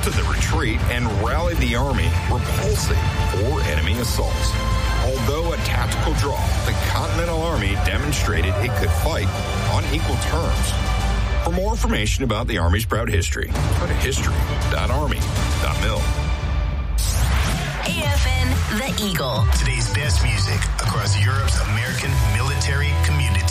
halted the retreat and rallied the army, repulsing 4 enemy assaults. Although a tactical draw, the Continental Army demonstrated it could fight on equal terms. For more information about the Army's proud history, go to history.army.mil. AFN The Eagle. Today's best music across Europe's American military community.